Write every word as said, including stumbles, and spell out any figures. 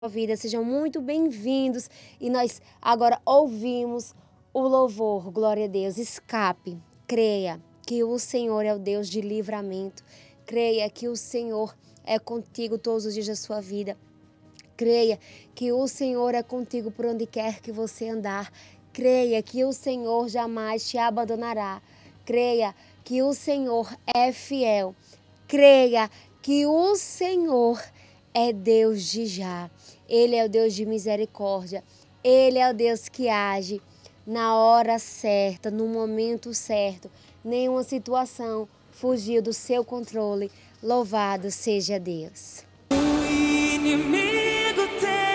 Vida, sejam muito bem-vindos e nós agora ouvimos o louvor, glória a Deus, escape, creia que o Senhor é o Deus de livramento, creia que o Senhor é contigo todos os dias da sua vida, creia que o Senhor é contigo por onde quer que você andar, creia que o Senhor jamais te abandonará, creia que o Senhor é fiel, creia que o Senhor é Deus de já. Ele é o Deus de misericórdia. Ele é o Deus que age na hora certa, no momento certo. Nenhuma situação fugiu do seu controle. Louvado seja Deus. O inimigo tem